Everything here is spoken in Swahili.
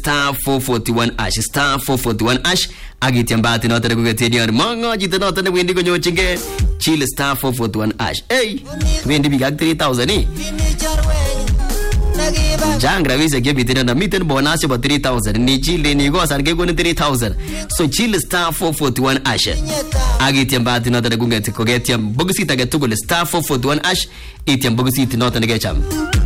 star 441 hash star 441 hash agityan bahati noton nekuketenion mongo chito noton newendi konyorchingei chill star 441 hash. Hey, wendi biik ak 3000 Jang rabishek chebitinen miten bonus chebo 3000 ni chill ni kosan kekonin 3000. So chill star 441 hash agityan bahati noton nekung'et koketyan bokisit age tugul star 441 hash ityan bokisit noton nekecham.